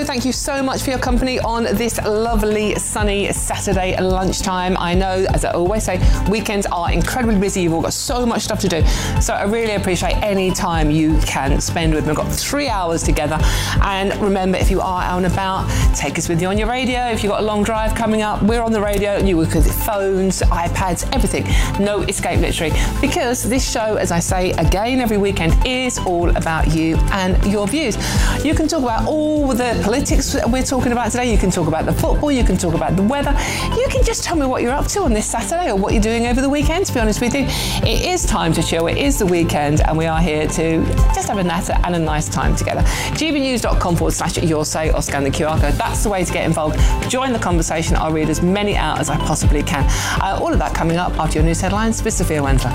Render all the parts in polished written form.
Thank you so much for your company on this lovely sunny Saturday lunchtime. I know, as I always say, weekends are incredibly busy. You've all got so much stuff to do. So I really appreciate any time you can spend with me. We've got 3 hours together. And remember, if you are out and about, take us with you on your radio. If you've got a long drive coming up, we're on the radio. You work with phones, iPads, everything. No escape literally. Because this show, as I say again every weekend, is all about you and your views. You can talk about all the politics that we're talking about today. You can talk about the football. You can talk about the weather. You can just tell me what you're up to on this Saturday or what you're doing over the weekend, to be honest with you. It is time to chill. It is the weekend and we are here to just have a natter and a nice time together. gbnews.com/your say or scan the QR code. That's the way to get involved. Join the conversation. I'll read as many out as I possibly can. All of that coming up after your news headlines with Sophia Wendler.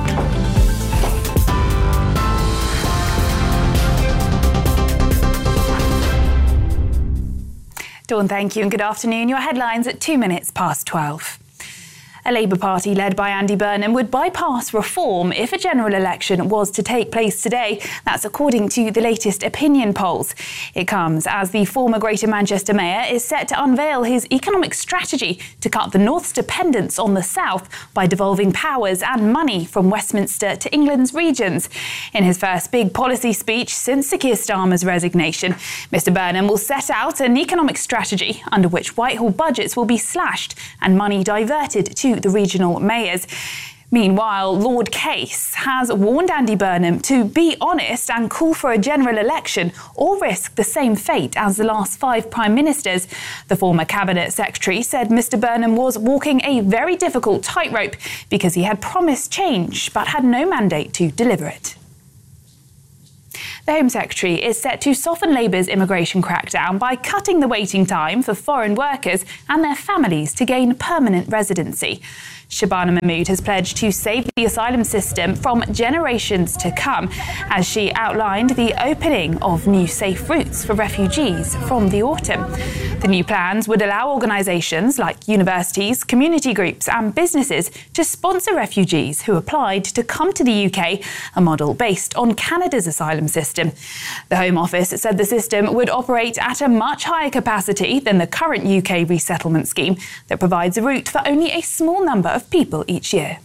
Dawn, thank you and good afternoon. Your headlines at 2 minutes past 12. A Labour Party led by Andy Burnham would bypass reform if a general election was to take place today. That's according to the latest opinion polls. It comes as the former Greater Manchester Mayor is set to unveil his economic strategy to cut the North's dependence on the South by devolving powers and money from Westminster to England's regions. In his first big policy speech since Sir Keir Starmer's resignation, Mr Burnham will set out an economic strategy under which Whitehall budgets will be slashed and money diverted to the regional mayors. Meanwhile, Lord Case has warned Andy Burnham to be honest and call for a general election or risk the same fate as the last 5 prime ministers. The former cabinet secretary said Mr Burnham was walking a very difficult tightrope because he had promised change but had no mandate to deliver it. The Home Secretary is set to soften Labour's immigration crackdown by cutting the waiting time for foreign workers and their families to gain permanent residency. Shabana Mahmood has pledged to save the asylum system from generations to come as she outlined the opening of new safe routes for refugees from the autumn. The new plans would allow organisations like universities, community groups and businesses to sponsor refugees who applied to come to the UK, a model based on Canada's asylum system. The Home Office said the system would operate at a much higher capacity than the current UK resettlement scheme that provides a route for only a small number of people each year.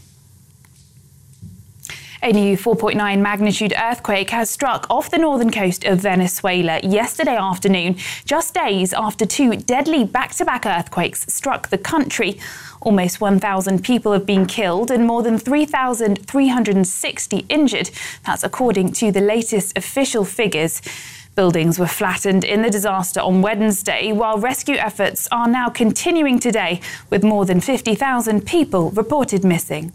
A new 4.9 magnitude earthquake has struck off the northern coast of Venezuela yesterday afternoon, just days after 2 deadly back-to-back earthquakes struck the country. Almost 1,000 people have been killed and more than 3,360 injured. That's according to the latest official figures. Buildings were flattened in the disaster on Wednesday, while rescue efforts are now continuing today, with more than 50,000 people reported missing.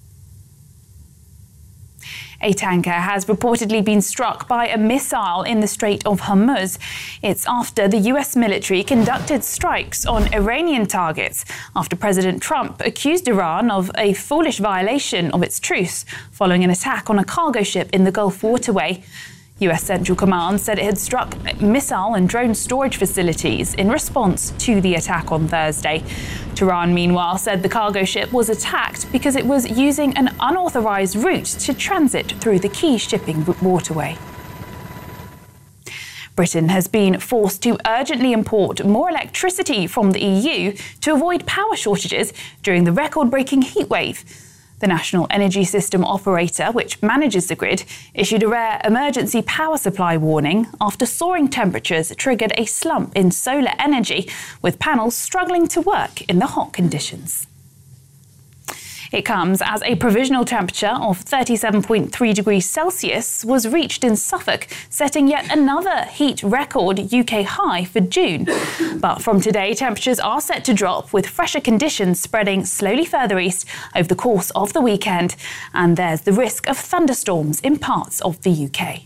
A tanker has reportedly been struck by a missile in the Strait of Hormuz. It's after the US military conducted strikes on Iranian targets after President Trump accused Iran of a foolish violation of its truce following an attack on a cargo ship in the Gulf waterway. US Central Command said it had struck missile and drone storage facilities in response to the attack on Thursday. Tehran, meanwhile, said the cargo ship was attacked because it was using an unauthorized route to transit through the key shipping waterway. Britain has been forced to urgently import more electricity from the EU to avoid power shortages during the record-breaking heatwave. The National Energy System Operator, which manages the grid, issued a rare emergency power supply warning after soaring temperatures triggered a slump in solar energy, with panels struggling to work in the hot conditions. It comes as a provisional temperature of 37.3 degrees Celsius was reached in Suffolk, setting yet another heat record UK high for June. But from today, temperatures are set to drop, with fresher conditions spreading slowly further east over the course of the weekend. And there's the risk of thunderstorms in parts of the UK.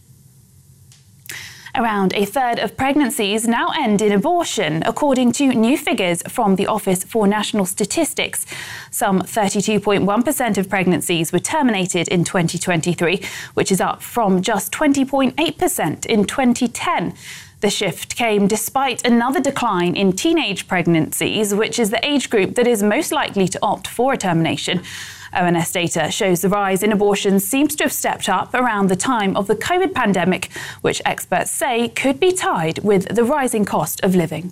Around a third of pregnancies now end in abortion, according to new figures from the Office for National Statistics. Some 32.1% of pregnancies were terminated in 2023, which is up from just 20.8% in 2010. The shift came despite another decline in teenage pregnancies, which is the age group that is most likely to opt for a termination. ONS data shows the rise in abortions seems to have stepped up around the time of the COVID pandemic, which experts say could be tied with the rising cost of living.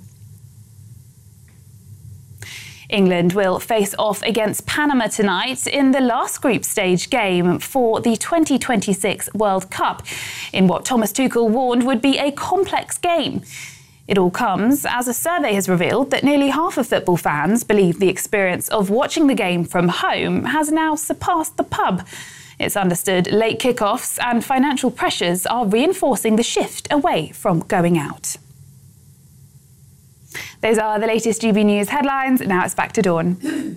England will face off against Panama tonight in the last group stage game for the 2026 World Cup, in what Thomas Tuchel warned would be a complex game. It all comes as a survey has revealed that nearly half of football fans believe the experience of watching the game from home has now surpassed the pub. It's understood late kickoffs and financial pressures are reinforcing the shift away from going out. Those are the latest GB News headlines. Now it's back to Dawn.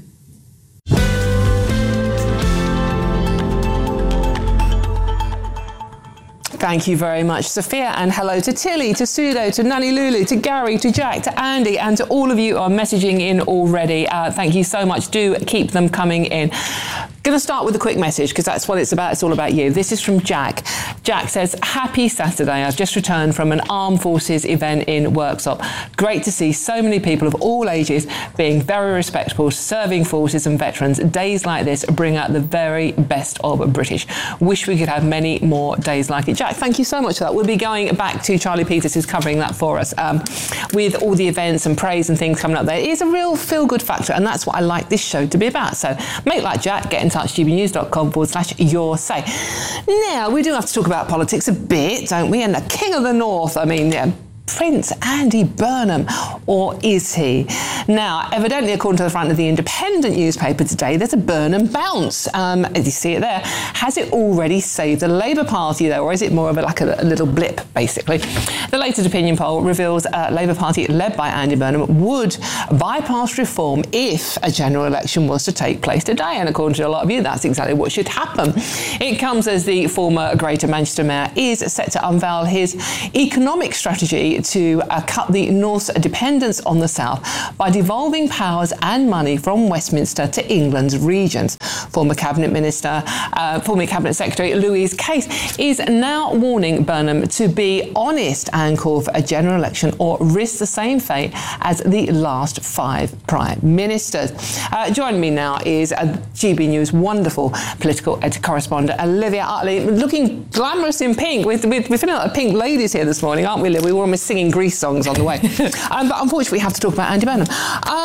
Thank you very much, Sophia, and hello to Tilly, to Sudo, to Nanny Lulu, to Gary, to Jack, to Andy, and to all of you who are messaging in already. Thank you so much. Do keep them coming in. Going to start with a quick message because that's what it's about. It's all about you. This is from Jack. Jack says, happy Saturday. I've just returned from an Armed Forces event in Worksop. Great to see so many people of all ages being very respectful, serving forces and veterans. Days like this bring out the very best of British. Wish we could have many more days like it. Jack, thank you so much for that. We'll be going back to Charlie Peters, who's covering that for us, with all the events and praise and things coming up there. It is a real feel-good factor, and that's what I like this show to be about. So make like Jack, get in touch, gbnews.com/your say. Now, we do have to talk about politics a bit, don't we? And the King of the North, I mean, Prince Andy Burnham, or is he? Now, evidently, according to the front of the Independent newspaper today, there's a Burnham bounce. As you see it there. Has it already saved the Labour Party, though, or is it more of a little blip, basically? The latest opinion poll reveals Labour Party, led by Andy Burnham, would bypass reform if a general election was to take place today. And according to a lot of you, that's exactly what should happen. It comes as the former Greater Manchester Mayor is set to unveil his economic strategy to cut the North's dependence on the South by devolving powers and money from Westminster to England's regions. Former Cabinet Secretary Louise Case is now warning Burnham to be honest and call for a general election or risk the same fate as the last 5 prime ministers. Joining me now is GB News wonderful political correspondent Olivia Utley, looking glamorous in pink. We're feeling like pink ladies here this morning, aren't we, Liv? We were almost singing Grease songs on the way. But unfortunately, we have to talk about Andy Burnham.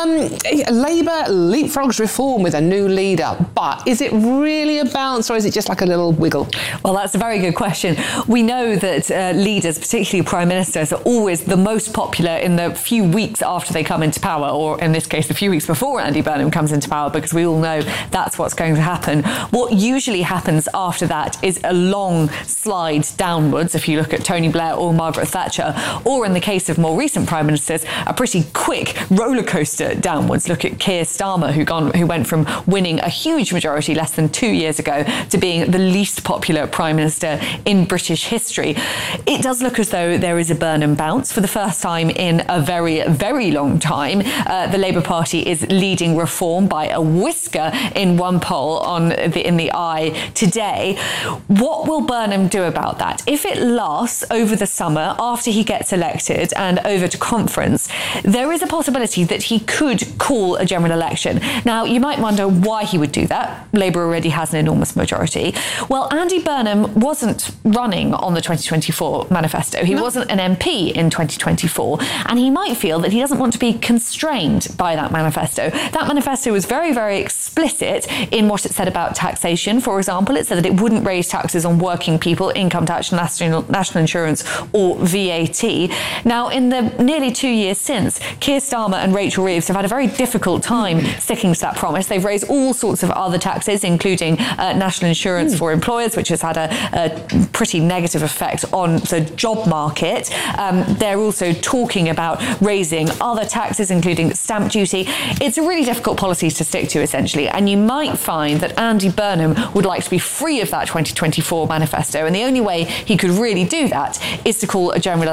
Labour leapfrogs reform with a new leader, but is it really a bounce or is it just like a little wiggle? Well, that's a very good question. We know that leaders, particularly prime ministers, are always the most popular in the few weeks after they come into power, or in this case, the few weeks before Andy Burnham comes into power, because we all know that's what's going to happen. What usually happens after that is a long slide downwards, if you look at Tony Blair or Margaret Thatcher, or in the case of more recent prime ministers, a pretty quick roller coaster downwards. Look at Keir Starmer, who went from winning a huge majority less than 2 years ago to being the least popular prime minister in British history. It does look as though there is a Burnham bounce for the first time in a very, very long time. The Labour Party is leading reform by a whisker in one poll in the Eye today. What will Burnham do about that? If it lasts over the summer, after he gets elected and over to conference, there is a possibility that he could call a general election. Now, you might wonder why he would do that. Labour already has an enormous majority. Well, Andy Burnham wasn't running on the 2024 manifesto. He wasn't an MP in 2024, and he might feel that he doesn't want to be constrained by that manifesto. That manifesto was very, very explicit in what it said about taxation. For example, it said that it wouldn't raise taxes on working people, income tax, national insurance, or VAT. Now, in the nearly 2 years since, Keir Starmer and Rachel Reeves have had a very difficult time sticking to that promise. They've raised all sorts of other taxes, including national insurance for employers, which has had a pretty negative effect on the job market. They're also talking about raising other taxes, including stamp duty. It's a really difficult policy to stick to, essentially, and you might find that Andy Burnham would like to be free of that 2024 manifesto, and the only way he could really do that is to call a general election.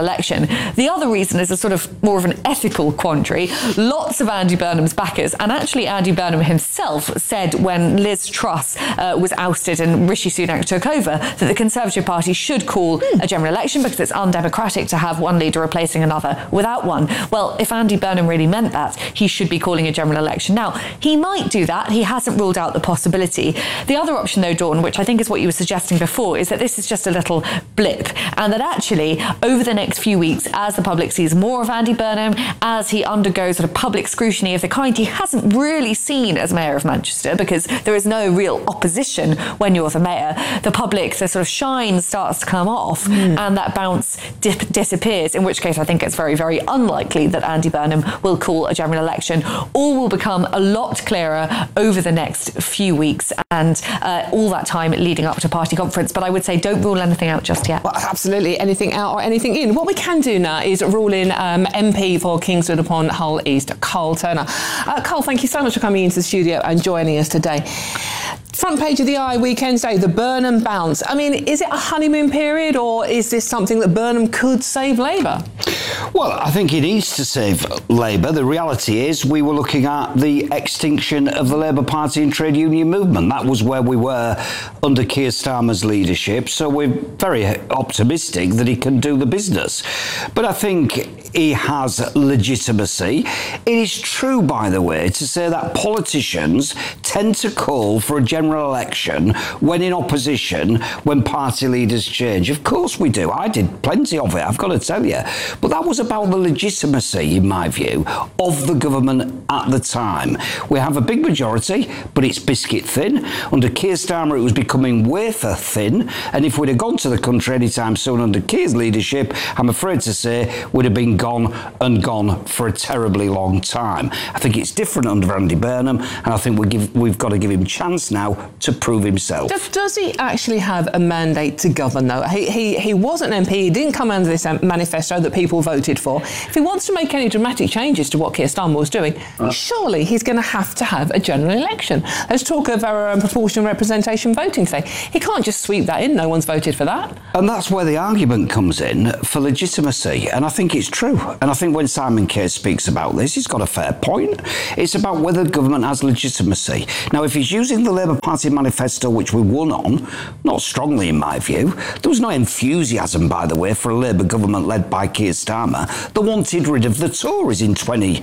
election. The other reason is a sort of more of an ethical quandary. Lots of Andy Burnham's backers, and actually Andy Burnham himself said when Liz Truss was ousted and Rishi Sunak took over that the Conservative Party should call a general election because it's undemocratic to have one leader replacing another without one. Well, if Andy Burnham really meant that, he should be calling a general election. Now, he might do that. He hasn't ruled out the possibility. The other option, though, Dawn, which I think is what you were suggesting before, is that this is just a little blip, and that actually over the next few weeks, as the public sees more of Andy Burnham, as he undergoes sort of public scrutiny of the kind he hasn't really seen as Mayor of Manchester, because there is no real opposition when you're the mayor, the sort of shine starts to come off and that bounce disappears, in which case I think it's very, very unlikely that Andy Burnham will call a general election. All will become a lot clearer over the next few weeks and all that time leading up to party conference. But I would say don't rule anything out just yet. Well, absolutely, anything out or anything in. What we can do now is rule in MP for Kingswood upon Hull East, Carl Turner. Carl, thank you so much for coming into the studio and joining us today. Front page of the Eye weekend day, the Burnham bounce. I mean, is it a honeymoon period, or is this something that Burnham could save Labour? Well, I think he needs to save Labour. The reality is we were looking at the extinction of the Labour Party and trade union movement. That was where we were under Keir Starmer's leadership. So we're very optimistic that he can do the business. But I think he has legitimacy. It is true, by the way, to say that politicians tend to call for a general election when in opposition, when party leaders change. Of course we do. I did plenty of it, I've got to tell you. But that was about the legitimacy, in my view, of the government at the time. We have a big majority, but it's biscuit thin. Under Keir Starmer, it was becoming wafer thin. And if we'd have gone to the country anytime soon under Keir's leadership, I'm afraid to say, we'd have been gone for a terribly long time. I think it's different under Andy Burnham, and I think we've got to give him a chance now to prove himself. Does he actually have a mandate to govern, though? He was an MP, he didn't come under this manifesto that people voted for. If he wants to make any dramatic changes to what Keir Starmer was doing, surely he's going to have a general election. Let's talk of our proportional representation voting today. He can't just sweep that in, no one's voted for that. And that's where the argument comes in for legitimacy, and I think it's true. And I think when Simon Case speaks about this, he's got a fair point. It's about whether the government has legitimacy. Now, if he's using the Labour Party manifesto, which we won on, not strongly in my view, there was no enthusiasm, by the way, for a Labour government led by Keir Starmer that wanted rid of the Tories in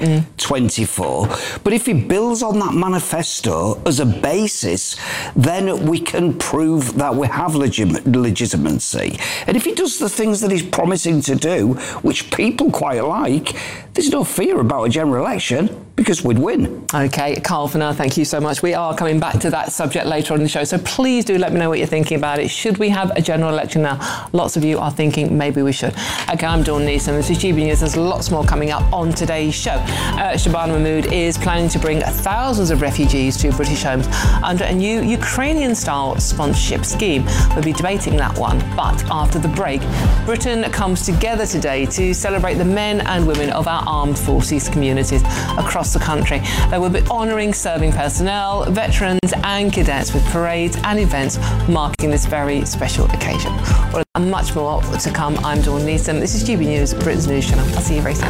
2024. But if he builds on that manifesto as a basis, then we can prove that we have legitimacy. And if he does the things that he's promising to do, which people quite like, there's no fear about a general election because we'd win. OK, Carl, for now, thank you so much. We are coming back to that subject later on in the show, so please do let me know what you're thinking about it. Should we have a general election now? Lots of you are thinking maybe we should. OK, I'm Dawn Neeson. This is GB News. There's lots more coming up on today's show. Shabana Mahmood is planning to bring thousands of refugees to British homes under a new Ukrainian-style sponsorship scheme. We'll be debating that one. But after the break, Britain comes together today to celebrate the men and women of our armed forces communities across the country. They will be honouring serving personnel, veterans and cadets with parades and events marking this very special occasion. Well, and much more to come. I'm Dawn Neeson. This is GB News, Britain's news channel. I'll see you very soon.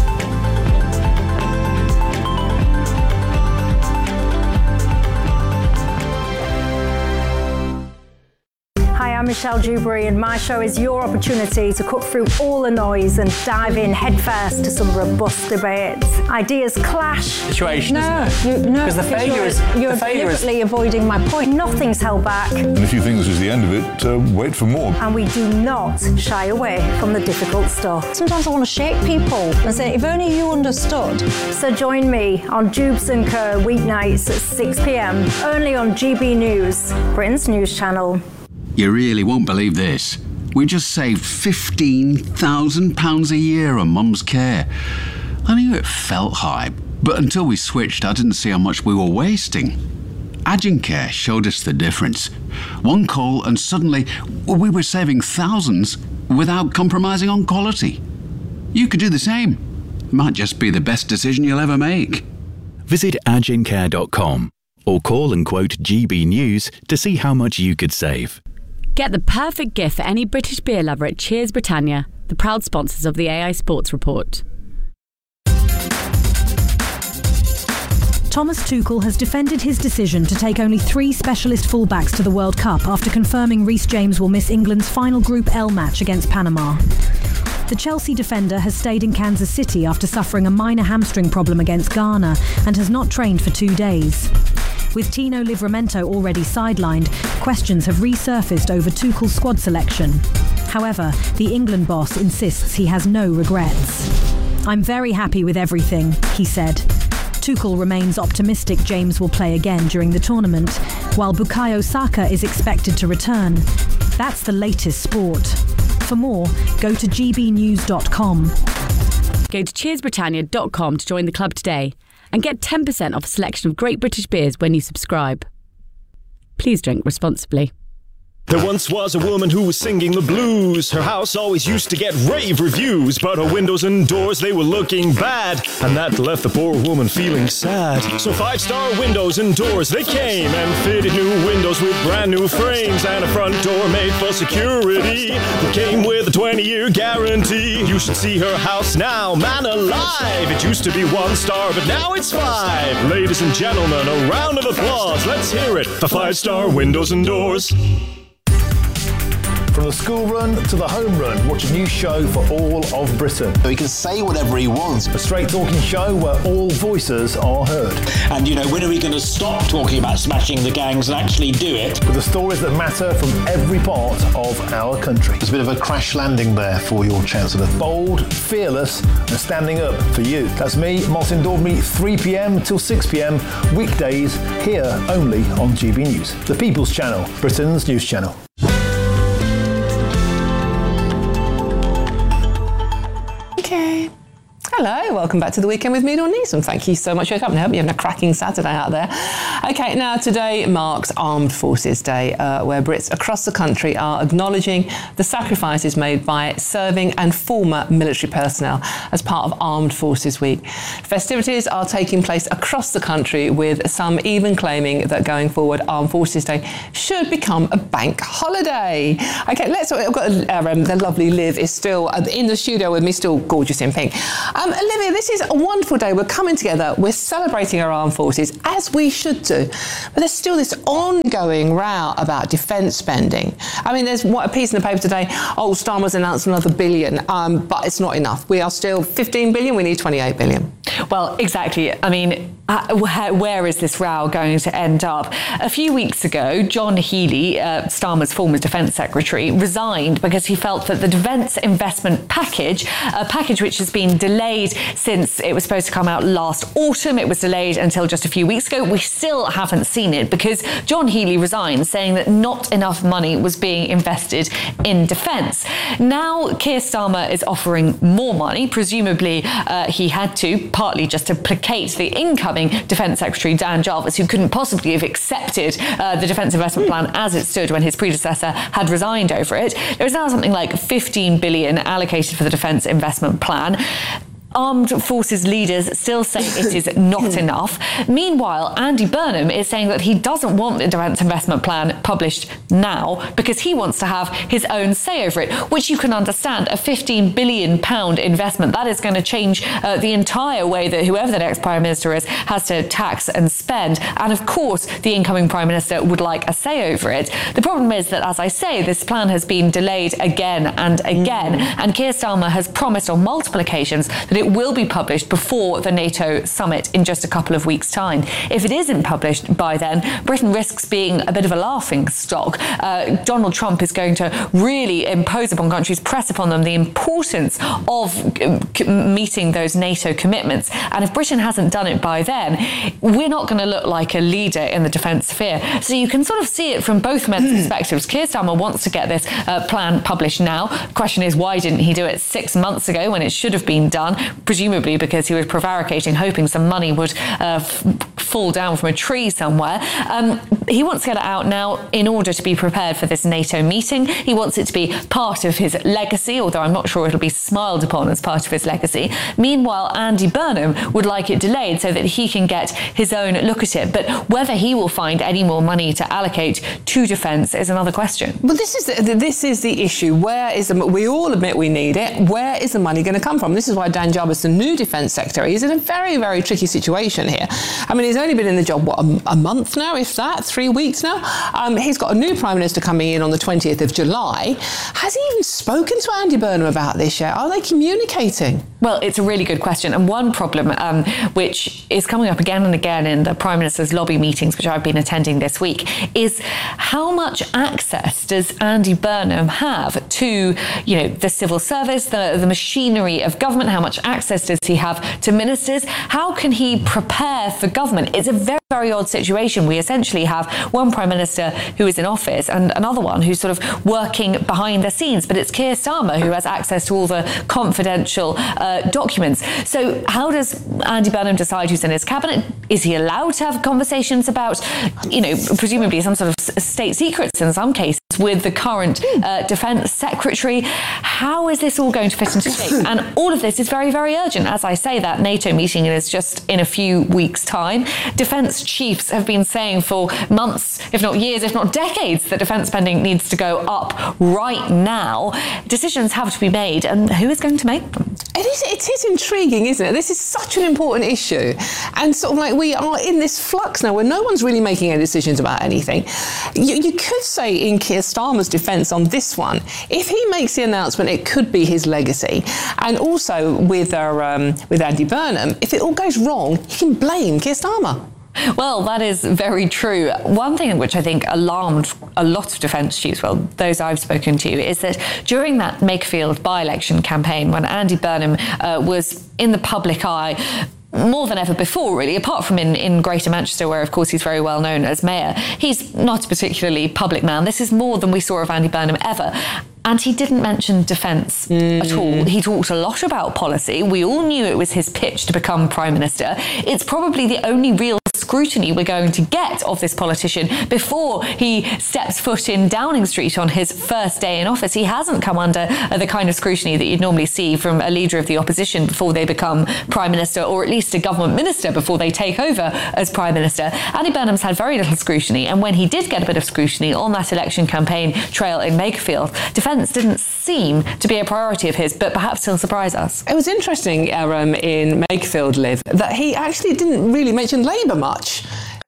I'm Michelle Dewberry, and my show is your opportunity to cut through all the noise and dive in headfirst to some robust debates. Ideas clash. Situation, isn't it? Because the failure is you're deliberately avoiding my point. Nothing's held back. And if you think this is the end of it, wait for more. And we do not shy away from the difficult stuff. Sometimes I want to shake people and say, if only you understood. So join me on Jubes and Co weeknights at 6 p.m. only on GB News, Britain's news channel. You really won't believe this. We just saved £15,000 a year on Mum's care. I knew it felt high, but until we switched, I didn't see how much we were wasting. Agencare showed us the difference. One call and suddenly we were saving thousands without compromising on quality. You could do the same. It might just be the best decision you'll ever make. Visit agencare.com or call and quote GB News to see how much you could save. Get the perfect gift for any British beer lover at Cheers Britannia. the proud sponsors of the AI Sports Report. Thomas Tuchel has defended his decision to take only 3 specialist fullbacks to the World Cup after confirming Reece James will miss England's final Group L match against Panama. The Chelsea defender has stayed in Kansas City after suffering a minor hamstring problem against Ghana and has not trained for 2 days. With Tino Livramento already sidelined, questions have resurfaced over Tuchel's squad selection. However, the England boss insists he has no regrets. "I'm very happy with everything," he said. Tuchel remains optimistic James will play again during the tournament, while Bukayo Saka is expected to return. That's the latest sport. For more, go to gbnews.com. Go to cheersbritannia.com to join the club today and get 10% off a selection of great British beers when you subscribe. Please drink responsibly. There once was a woman who was singing the blues. Her house always used to get rave reviews, but her windows and doors, they were looking bad, and that left the poor woman feeling sad. So 5-star windows and doors, they came and fitted new windows with brand new frames and a front door made for security that came with a 20-year guarantee. You should see her house now, man alive. It used to be 1 star, but now it's 5. Ladies and gentlemen, a round of applause. Let's hear it for 5-star windows and doors. From the school run to the home run, watch a new show for all of Britain. He can say whatever he wants. A straight talking show where all voices are heard. And, when are we going to stop talking about smashing the gangs and actually do it? With the stories that matter from every part of our country. There's a bit of a crash landing there for your Chancellor. Bold, fearless and standing up for you. That's me, Martin Daubney, 3 p.m. till 6 p.m. weekdays, here only on GB News. The People's Channel, Britain's news channel. Okay. Hello, welcome back to The Weekend with me, Dawn Neeson. Thank you so much for coming. I hope you're having a cracking Saturday out there. Okay, now today marks Armed Forces Day, where Brits across the country are acknowledging the sacrifices made by serving and former military personnel as part of Armed Forces Week. Festivities are taking place across the country, with some even claiming that going forward, Armed Forces Day should become a bank holiday. Okay, I've got the lovely Liv is still in the studio with me, still gorgeous in pink. Olivia, this is a wonderful day. We're coming together. We're celebrating our armed forces, as we should do. But there's still this ongoing row about defence spending. I mean, there's a piece in the paper today. Starmer's announced another $1 billion, but it's not enough. We are still 15 billion. We need 28 billion. Well, exactly. I mean, where is this row going to end up? A few weeks ago, John Healey, Starmer's former Defence Secretary, resigned because he felt that the Defence Investment Package, a package which has been delayed since it was supposed to come out last autumn, it was delayed until just a few weeks ago. We still haven't seen it because John Healey resigned, saying that not enough money was being invested in defence. Now, Keir Starmer is offering more money. Presumably, he had to, partly just to placate the incoming Defence Secretary Dan Jarvis, who couldn't possibly have accepted the Defence Investment Plan as it stood when his predecessor had resigned over it. There is now something like 15 billion allocated for the Defence Investment Plan. Armed forces leaders still say it is not enough. Meanwhile, Andy Burnham is saying that he doesn't want the Defence Investment Plan published now because he wants to have his own say over it, which you can understand. A £15 billion investment, that is going to change the entire way that whoever the next Prime Minister is has to tax and spend. And of course, the incoming Prime Minister would like a say over it. The problem is that, as I say, this plan has been delayed again and again. And Keir Starmer has promised on multiple occasions that it will be published before the NATO summit in just a couple of weeks' time. If it isn't published by then, Britain risks being a bit of a laughing stock. Donald Trump is going to really impose upon countries, press upon them the importance of meeting those NATO commitments. And if Britain hasn't done it by then, we're not going to look like a leader in the defence sphere. So you can sort of see it from both men's perspectives. Keir Starmer wants to get this plan published now. The question is, why didn't he do it 6 months ago when it should have been done? presumably because he was prevaricating, hoping some money would fall down from a tree somewhere. He wants to get it out now in order to be prepared for this NATO meeting. He wants it to be part of his legacy, although I'm not sure it'll be smiled upon as part of his legacy. Meanwhile, Andy Burnham would like it delayed so that he can get his own look at it. But whether he will find any more money to allocate to defence is another question. Well, this is the issue. Where is we all admit we need it. Where is the money going to come from? This is why Dan Jarvis, the new Defence Secretary, is in a very, very tricky situation here. I mean, he's only been in the job, a month now, if that, 3 weeks now. He's got a new Prime Minister coming in on the 20th of July. Has he even spoken to Andy Burnham about this yet? Are they communicating? Well, it's a really good question. And one problem, which is coming up again and again in the Prime Minister's lobby meetings, which I've been attending this week, is how much access does Andy Burnham have to, the civil service, the machinery of government? How much access does he have to ministers? How can he prepare for government? It's a very, very odd situation. We essentially have one Prime Minister who is in office and another one who's sort of working behind the scenes, but it's Keir Starmer who has access to all the confidential documents. So how does Andy Burnham decide who's in his cabinet? Is he allowed to have conversations about, presumably some sort of state secrets in some cases with the current Defence Secretary? How is this all going to fit into shape? And all of this is very, very urgent. As I say, that NATO meeting is just in a few weeks' time. Defence chiefs have been saying for months, if not years, if not decades, that defence spending needs to go up right now. Decisions have to be made, and who is going to make them? It is intriguing, isn't it? This is such an important issue. And sort of like we are in this flux now where no one's really making any decisions about anything. You could say in Keir Starmer's defence on this one, if he makes the announcement, it could be his legacy. And also with Andy Burnham, if it all goes wrong, he can blame Keir Starmer. Well, that is very true. One thing which I think alarmed a lot of defence chiefs, well, those I've spoken to, is that during that Makerfield by-election campaign, when Andy Burnham was in the public eye more than ever before, really, apart from in Greater Manchester, where, of course, he's very well known as mayor, he's not a particularly public man. This is more than we saw of Andy Burnham ever. And he didn't mention defence at all. He talked a lot about policy. We all knew it was his pitch to become Prime Minister. It's probably the only real scrutiny we're going to get of this politician before he steps foot in Downing Street on his first day in office. He hasn't come under the kind of scrutiny that you'd normally see from a leader of the opposition before they become Prime Minister, or at least a government minister before they take over as Prime Minister. Andy Burnham's had very little scrutiny, and when he did get a bit of scrutiny on that election campaign trail in Makerfield, defence didn't seem to be a priority of his, but perhaps he'll surprise us. It was interesting in Makerfield, Liv, that he actually didn't really mention Labour much.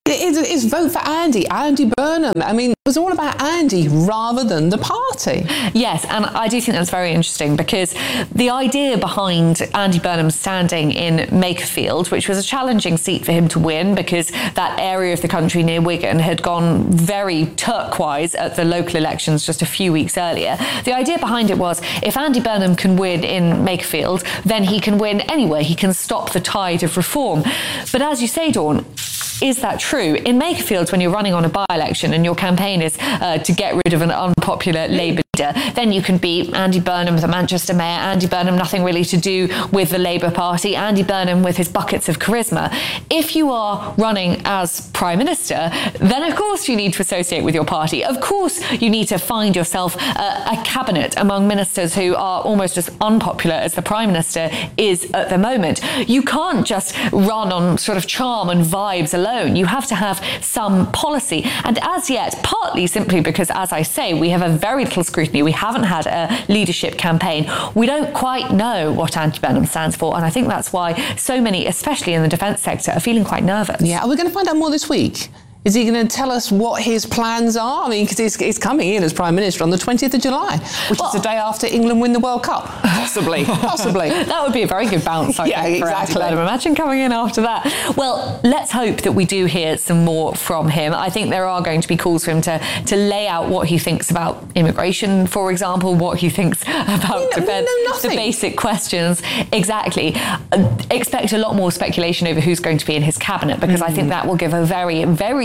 His vote for Andy Burnham, I mean, it was all about Andy rather than the party. Yes, and I do think that's very interesting, because the idea behind Andy Burnham standing in Makerfield, which was a challenging seat for him to win because that area of the country near Wigan had gone very turquoise at the local elections just a few weeks earlier. The idea behind it was, if Andy Burnham can win in Makerfield, then he can win anywhere. He can stop the tide of reform. But as you say, Dawn, is that true? In Makerfield, when you're running on a by-election and your campaign is to get rid of an unpopular Labour leader, then you can be Andy Burnham, the Manchester mayor, Andy Burnham, nothing really to do with the Labour Party, Andy Burnham with his buckets of charisma. If you are running as Prime Minister, then of course you need to associate with your party. Of course you need to find yourself a cabinet among ministers who are almost as unpopular as the Prime Minister is at the moment. You can't just run on sort of charm and vibes alone. You have to have some policy. And as yet, partly simply because, as I say, we have a very little scrutiny. We haven't had a leadership campaign. We don't quite know what Andy Burnham stands for. And I think that's why so many, especially in the defence sector, are feeling quite nervous. Yeah, are we going to find out more this week? Is he going to tell us what his plans are? I mean, because he's coming in as Prime Minister on the 20th of July, which is the day after England win the World Cup. Possibly. That would be a very good bounce, I think, for Andy Burnham. Imagine coming in after that. Well, let's hope that we do hear some more from him. I think there are going to be calls for him to lay out what he thinks about immigration, for example, what he thinks about defence, the basic questions. Exactly. Expect a lot more speculation over who's going to be in his cabinet, because I think that will give a very, very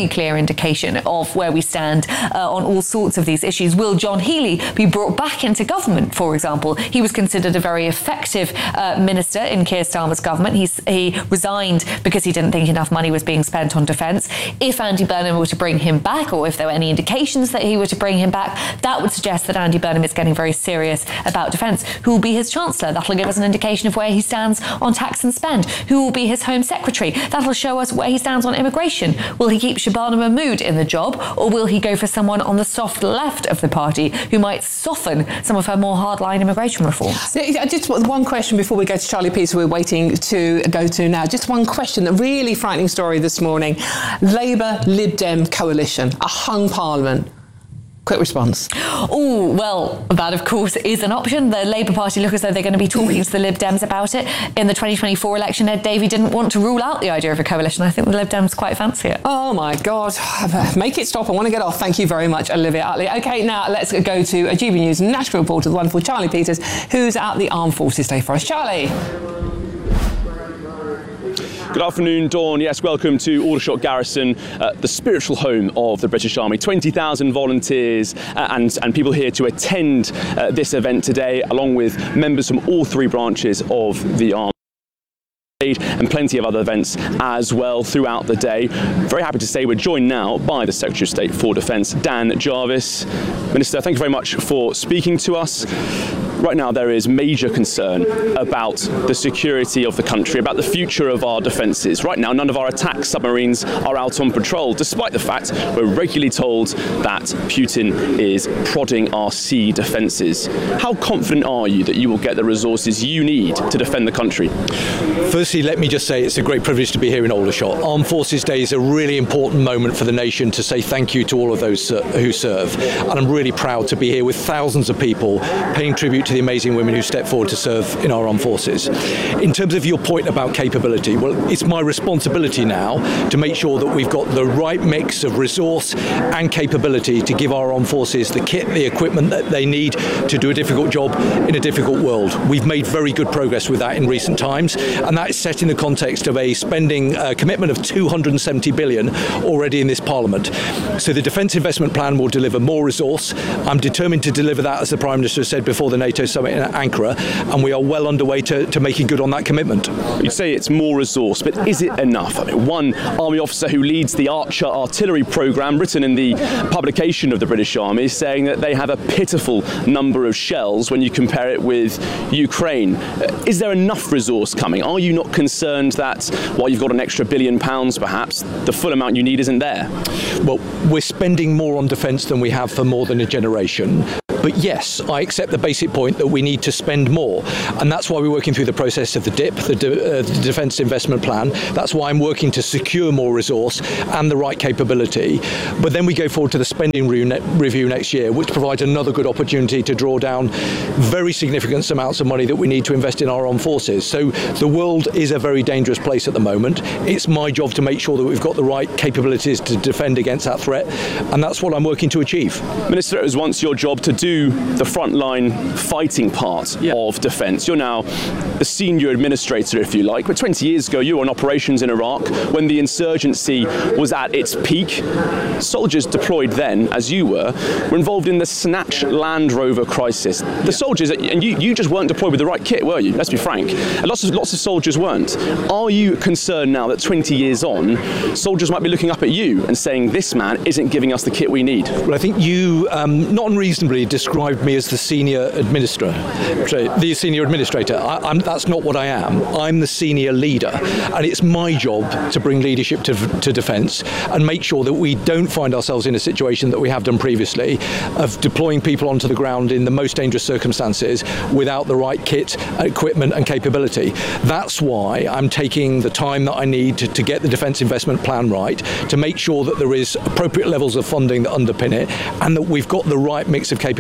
very clear indication of where we stand on all sorts of these issues. Will John Healey be brought back into government, for example? He was considered a very effective minister in Keir Starmer's government. He resigned because he didn't think enough money was being spent on defence. If Andy Burnham were to bring him back, or if there were any indications that he were to bring him back, that would suggest that Andy Burnham is getting very serious about defence. Who will be his Chancellor? That'll give us an indication of where he stands on tax and spend. Who will be his Home Secretary? That'll show us where he stands on immigration. Will he keep Shabana Mahmood in the job, or will he go for someone on the soft left of the party who might soften some of her more hardline immigration reforms? Just one question before we go to Charlie Peace, who we're waiting to go to now. Just one question. The really frightening story this morning. Labour Lib Dem coalition, a hung parliament. Quick response. Oh, well, that of course is an option. The Labour Party look as though they're going to be talking to the Lib Dems about it. In the 2024 election, Ed Davey didn't want to rule out the idea of a coalition. I think the Lib Dems quite fancy it. Oh my God. Make it stop. I want to get off. Thank you very much, Olivia Utley. OK, now let's go to a GB News national reporter, the wonderful Charlie Peters, who's at the Armed Forces Day for us. Charlie. Good afternoon, Dawn. Yes, welcome to Aldershot Garrison, the spiritual home of the British Army. 20,000 volunteers and people here to attend this event today, along with members from all three branches of the Army. And plenty of other events as well throughout the day. Very happy to say we're joined now by the Secretary of State for Defence, Dan Jarvis. Minister, thank you very much for speaking to us. Right now there is major concern about the security of the country, about the future of our defences. Right now none of our attack submarines are out on patrol, despite the fact we're regularly told that Putin is prodding our sea defences. How confident are you that you will get the resources you need to defend the country? Firstly, let me just say it's a great privilege to be here in Aldershot. Armed Forces Day is a really important moment for the nation to say thank you to all of those who serve. And I'm really proud to be here with thousands of people paying tribute to the amazing women who step forward to serve in our armed forces. In terms of your point about capability, well, it's my responsibility now to make sure that we've got the right mix of resource and capability to give our armed forces the kit, the equipment that they need to do a difficult job in a difficult world. We've made very good progress with that in recent times, and that is set in the context of a spending commitment of 270 billion already in this Parliament. So the Defence Investment Plan will deliver more resource. I'm determined to deliver that, as the Prime Minister said before the NATO summit in Ankara, and we are well underway to making good on that commitment. You say it's more resource, but is it enough? I mean, one Army officer who leads the Archer artillery programme, written in the publication of the British Army, is saying that they have a pitiful number of shells when you compare it with Ukraine. Is there enough resource coming? Are you not concerned that while you've got an extra £1 billion perhaps, the full amount you need isn't there? Well, we're spending more on defence than we have for more than a generation. But yes, I accept the basic point that we need to spend more. And that's why we're working through the process of the DIP, the Defence Investment Plan. That's why I'm working to secure more resource and the right capability. But then we go forward to the spending review next year, which provides another good opportunity to draw down very significant amounts of money that we need to invest in our armed forces. So the world is a very dangerous place at the moment. It's my job to make sure that we've got the right capabilities to defend against that threat. And that's what I'm working to achieve. Minister, it was once your job to do the frontline fighting part of defence. You're now the senior administrator, if you like. But 20 years ago, you were on operations in Iraq when the insurgency was at its peak. Soldiers deployed then, as you were involved in the Snatch Land Rover crisis. The soldiers, and you just weren't deployed with the right kit, were you? Let's be frank. And lots of soldiers weren't. Are you concerned now that 20 years on, soldiers might be looking up at you and saying, this man isn't giving us the kit we need? Well, I think you, not unreasonably, described me as the senior administrator. That's not what I am. I'm the senior leader, and it's my job to bring leadership to defence and make sure that we don't find ourselves in a situation that we have done previously of deploying people onto the ground in the most dangerous circumstances without the right kit, equipment and capability. That's why I'm taking the time that I need to get the Defence Investment Plan right, to make sure that there is appropriate levels of funding that underpin it, and that we've got the right mix of capability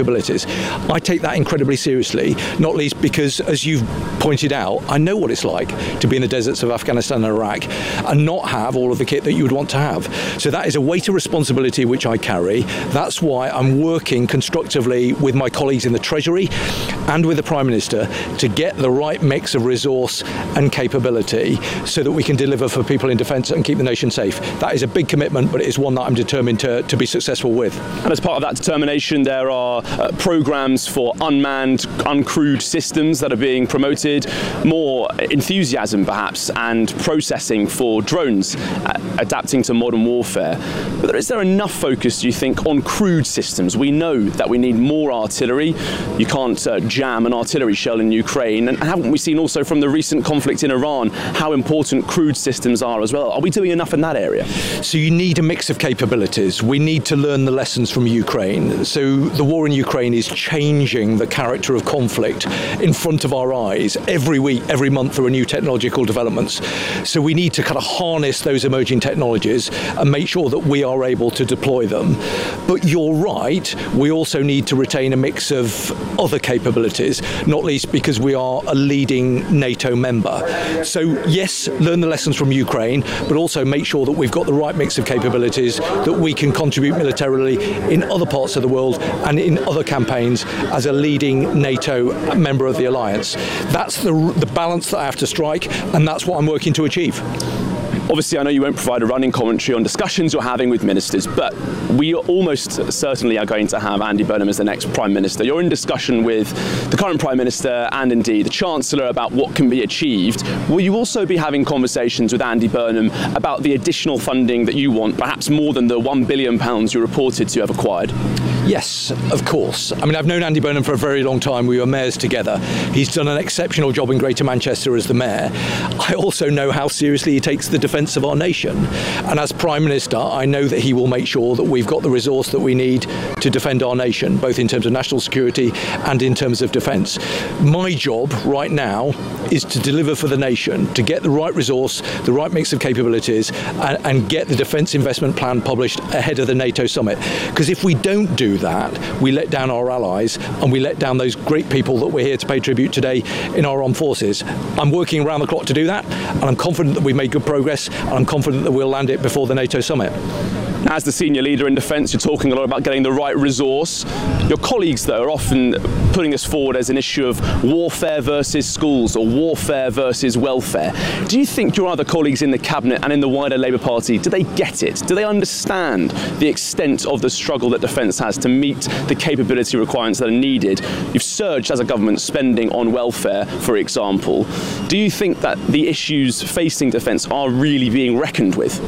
capabilities. I take that incredibly seriously, not least because, as you've pointed out, I know what it's like to be in the deserts of Afghanistan and Iraq and not have all of the kit that you would want to have. So that is a weight of responsibility which I carry. That's why I'm working constructively with my colleagues in the Treasury and with the Prime Minister to get the right mix of resource and capability so that we can deliver for people in defence and keep the nation safe. That is a big commitment, but it is one that I'm determined to be successful with. And as part of that determination, there are programmes for unmanned, uncrewed systems that are being promoted, more enthusiasm perhaps, and processing for drones, adapting to modern warfare. But is there enough focus, do you think, on crewed systems? We know that we need more artillery. You can't jam an artillery shell in Ukraine. And haven't we seen also from the recent conflict in Iran how important crewed systems are as well? Are we doing enough in that area? So you need a mix of capabilities. We need to learn the lessons from Ukraine. So the war in Ukraine is changing the character of conflict in front of our eyes. Every week, every month, there are new technological developments. So we need to kind of harness those emerging technologies and make sure that we are able to deploy them. But you're right, we also need to retain a mix of other capabilities, not least because we are a leading NATO member. So yes, learn the lessons from Ukraine, but also make sure that we've got the right mix of capabilities that we can contribute militarily in other parts of the world and in other campaigns as a leading NATO member of the alliance. That's the balance that I have to strike, and that's what I'm working to achieve. Obviously, I know you won't provide a running commentary on discussions you're having with ministers, but we almost certainly are going to have Andy Burnham as the next Prime Minister. You're in discussion with the current Prime Minister and indeed the Chancellor about what can be achieved. Will you also be having conversations with Andy Burnham about the additional funding that you want, perhaps more than the £1 billion you reported to have acquired? Yes, of course. I mean, I've known Andy Burnham for a very long time. We were mayors together. He's done an exceptional job in Greater Manchester as the mayor. I also know how seriously he takes the defence of our nation. And as Prime Minister, I know that he will make sure that we've got the resource that we need to defend our nation, both in terms of national security and in terms of defence. My job right now is to deliver for the nation, to get the right resource, the right mix of capabilities, and get the defence investment plan published ahead of the NATO summit. Because if we don't do that, we let down our allies and we let down those great people that we're here to pay tribute today in our armed forces. I'm working around the clock to do that, and I'm confident that we've made good progress, and I'm confident that we'll land it before the NATO summit. As the senior leader in defence, you're talking a lot about getting the right resource. Your colleagues, though, are often putting this forward as an issue of warfare versus schools or warfare versus welfare. Do you think your other colleagues in the Cabinet and in the wider Labour Party, do they get it? Do they understand the extent of the struggle that defence has to meet the capability requirements that are needed? You've surged as a government spending on welfare, for example. Do you think that the issues facing defence are really being reckoned with?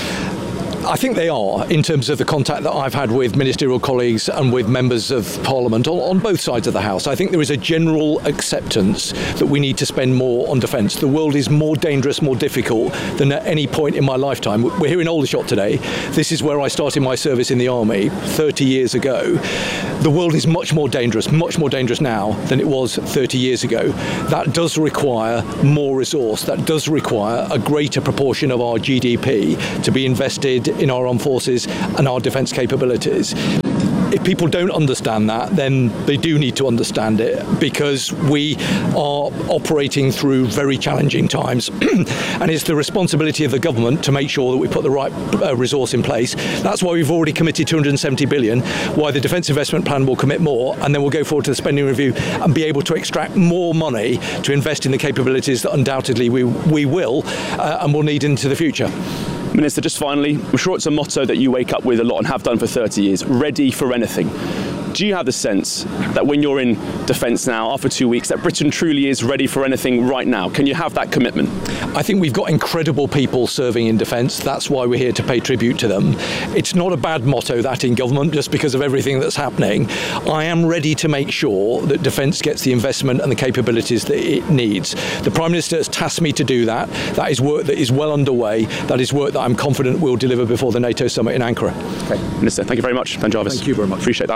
I think they are, in terms of the contact that I've had with ministerial colleagues and with members of Parliament on both sides of the House. I think there is a general acceptance that we need to spend more on defence. The world is more dangerous, more difficult than at any point in my lifetime. We're here in Aldershot today. This is where I started my service in the Army 30 years ago. The world is much more dangerous now than it was 30 years ago. That does require more resource. That does require a greater proportion of our GDP to be invested in our armed forces and our defence capabilities. If people don't understand that, then they do need to understand it, because we are operating through very challenging times and it's the responsibility of the government to make sure that we put the right resource in place. That's why we've already committed 270 billion, why the Defence Investment Plan will commit more, and then we'll go forward to the spending review and be able to extract more money to invest in the capabilities that undoubtedly we will and will need into the future. Minister, just finally, I'm sure it's a motto that you wake up with a lot and have done for 30 years, ready for anything. Do you have the sense that when you're in defence now, after 2 weeks, that Britain truly is ready for anything right now? Can you have that commitment? I think we've got incredible people serving in defence. That's why we're here to pay tribute to them. It's not a bad motto, that, in government, just because of everything that's happening. I am ready to make sure that defence gets the investment and the capabilities that it needs. The Prime Minister has tasked me to do that. That is work that is well underway. That is work that I'm confident we'll deliver before the NATO summit in Ankara. Okay. Minister, thank you very much. Ben Jarvis. Thank you very much. Appreciate that. Thank you.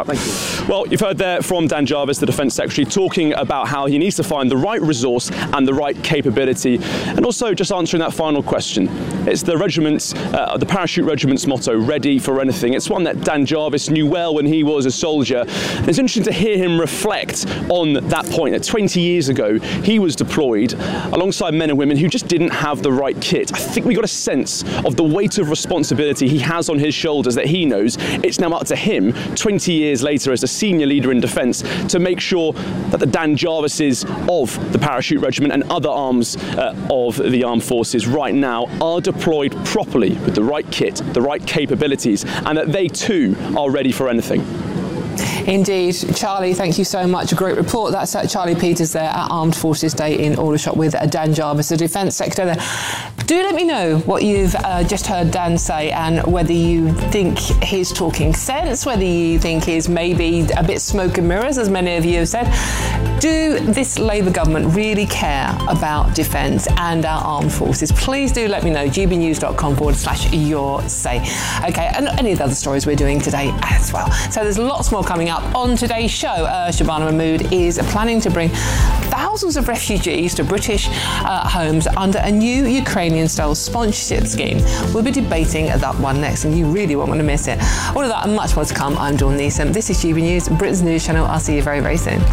Well, you've heard there from Dan Jarvis, the Defence Secretary, talking about how he needs to find the right resource and the right capability, and also just answering that final question. It's the regiment's, the Parachute Regiment's motto, ready for anything. It's one that Dan Jarvis knew well when he was a soldier. And it's interesting to hear him reflect on that point, that 20 years ago he was deployed alongside men and women who just didn't have the right kit. I think we got a sense of the weight of responsibility he has on his shoulders, that he knows it's now up to him 20 years later as a senior leader in defence to make sure that the Dan Jarvises of the Parachute Regiment and other arms of the armed forces right now are deployed properly with the right kit, the right capabilities, and that they too are ready for anything. Indeed. Charlie, thank you so much. A great report. That's Charlie Peters there at Armed Forces Day in Aldershot with Dan Jarvis, the Defence Secretary there. Do let me know what you've just heard Dan say and whether you think he's talking sense, whether you think he's maybe a bit smoke and mirrors, as many of you have said. Do this Labour government really care about defence and our armed forces? Please do let me know. gbnews.com/your say. Okay, and any of the other stories we're doing today as well. So there's lots more coming up on today's show. Shabana Mahmood is planning to bring thousands of refugees to British homes under a new Ukrainian-style sponsorship scheme. We'll be debating that one next, and you really won't want to miss it. All of that and much more to come. I'm Dawn Neeson. This is GB News, Britain's news channel. I'll see you very, very soon.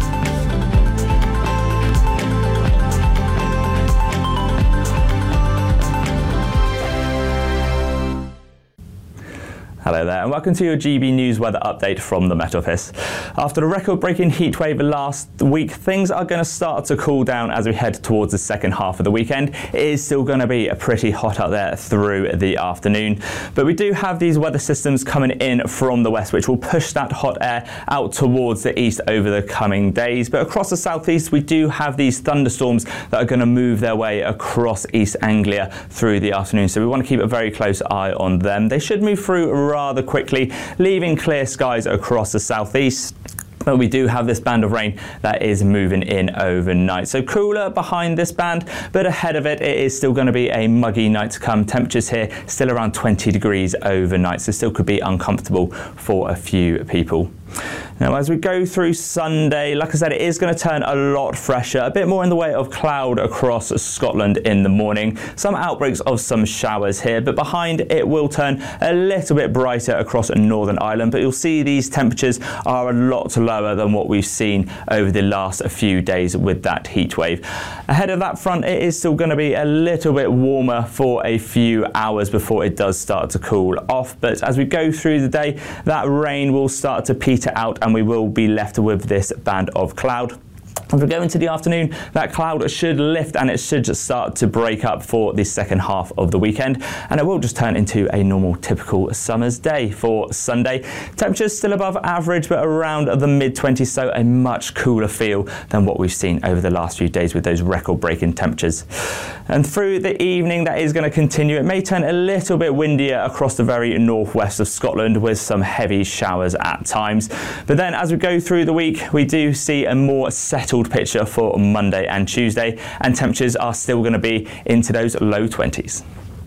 Hello there and welcome to your GB News weather update from the Met Office. After the record-breaking heatwave last week, things are going to start to cool down as we head towards the second half of the weekend. It is still going to be pretty hot out there through the afternoon, but we do have these weather systems coming in from the west which will push that hot air out towards the east over the coming days. But across the southeast we do have these thunderstorms that are going to move their way across East Anglia through the afternoon, so we want to keep a very close eye on them. They should move through rather quickly, leaving clear skies across the southeast. But we do have this band of rain that is moving in overnight. So cooler behind this band, but ahead of it, it is still going to be a muggy night to come. Temperatures here still around 20 degrees overnight, so still could be uncomfortable for a few people. Now, as we go through Sunday, like I said, it is going to turn a lot fresher, a bit more in the way of cloud across Scotland in the morning. Some outbreaks of some showers here, but behind it will turn a little bit brighter across Northern Ireland. But you'll see these temperatures are a lot lower than what we've seen over the last few days with that heat wave. Ahead of that front, it is still going to be a little bit warmer for a few hours before it does start to cool off. But as we go through the day, that rain will start to peter out and we will be left with this band of cloud. As we go into the afternoon, that cloud should lift and it should start to break up for the second half of the weekend, and it will just turn into a normal typical summer's day for Sunday. Temperatures still above average but around the mid-20s, so a much cooler feel than what we've seen over the last few days with those record-breaking temperatures. And through the evening that is going to continue. It may turn a little bit windier across the very northwest of Scotland with some heavy showers at times. But then as we go through the week, we do see a more settled picture for Monday and Tuesday, and temperatures are still going to be into those low 20s.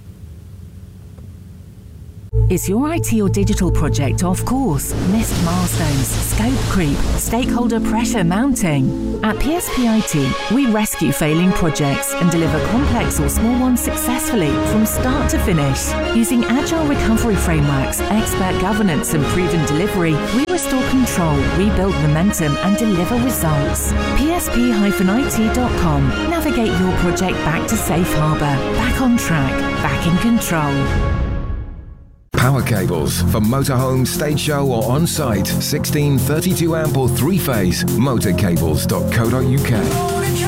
Is your IT or digital project off course? Missed milestones, scope creep, stakeholder pressure mounting? At PSP IT, we rescue failing projects and deliver complex or small ones successfully from start to finish. Using agile recovery frameworks, expert governance and proven delivery, we restore control, rebuild momentum and deliver results. PSP-IT.com. Navigate your project back to safe harbour, back on track, back in control. Power cables for motorhome, stage show or on-site. 16, 32 amp or 3-phase. Motorcables.co.uk.